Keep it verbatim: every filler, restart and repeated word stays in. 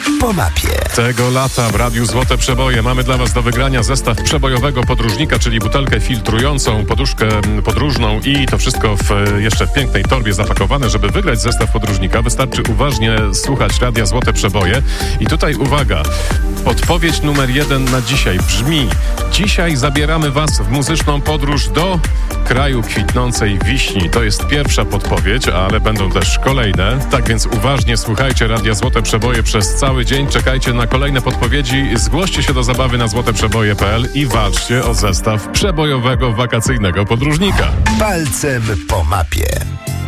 po mapie. Tego lata w Radiu Złote Przeboje mamy dla Was do wygrania zestaw przebojowego podróżnika, czyli butelkę filtrującą, poduszkę podróżną i to wszystko w, jeszcze w pięknej torbie zapakowane. Żeby wygrać zestaw podróżnika, wystarczy uważnie słuchać Radia Złote Przeboje. I tutaj uwaga, podpowiedź numer jeden na dzisiaj brzmi: dzisiaj zabieramy Was w muzyczną podróż do kraju kwitnącej wiśni. To jest pierwsza podpowiedź, ale będą też kolejne. Tak więc uważnie słuchajcie Radia Złote Przeboje przez cały dzień. Czekajcie na kolejne podpowiedzi. Zgłoście się do zabawy na złoteprzeboje kropka p l i walczcie o zestaw przebojowego wakacyjnego podróżnika. Palcem po mapie.